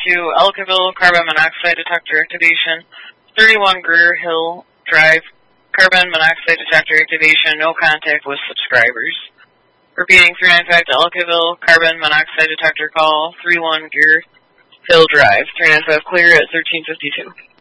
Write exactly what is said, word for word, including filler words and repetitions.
fifty-two, Elkaville, carbon monoxide detector activation. thirty-one, Greer Hill Drive, carbon monoxide detector activation, no contact with subscribers. Repeating, three ninety-five to Elkaville, carbon monoxide detector call, three one, Greer Hill Drive, three ninety-five clear at thirteen fifty-two.